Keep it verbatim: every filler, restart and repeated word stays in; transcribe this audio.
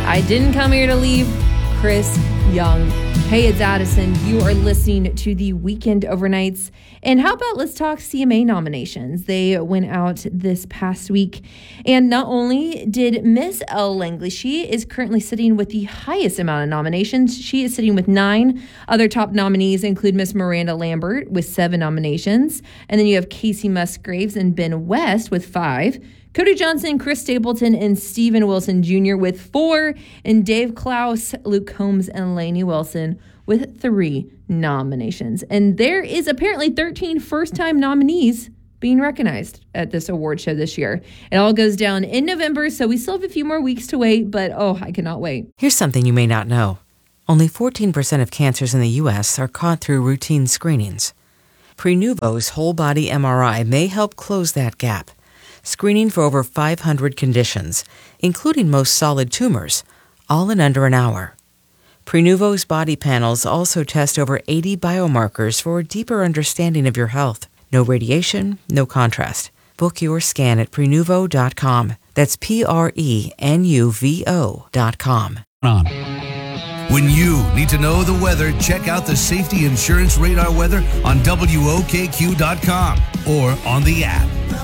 I didn't come here to leave. Chris Young. Hey, it's Addison. You are listening to the Weekend Overnights. And how about let's talk C M A nominations? They went out this past week. And not only did Miss Elle Langley, she is currently sitting with the highest amount of nominations. She is sitting with nine. Other top nominees include Miss Miranda Lambert with seven nominations. And then you have Casey Musgraves and Ben West with five. Cody Johnson, Chris Stapleton, and Steven Wilson Junior with four, and Dave Klaus, Luke Combs, and Lainey Wilson with three nominations. And there is apparently thirteen first-time nominees being recognized at this award show this year. It all goes down in November, so we still have a few more weeks to wait, but oh, I cannot wait. Here's something you may not know. Only fourteen percent of cancers in the U S are caught through routine screenings. Prenuvo's whole-body M R I may help close that gap, screening for over five hundred conditions, including most solid tumors, all in under an hour. Prenuvo's body panels also test over eighty biomarkers for a deeper understanding of your health. No radiation, no contrast. Book your scan at Prenuvo dot com. That's P R E N U V O dot com. On. When you need to know the weather, check out the Safety Insurance Radar weather on W O K Q dot com or on the app.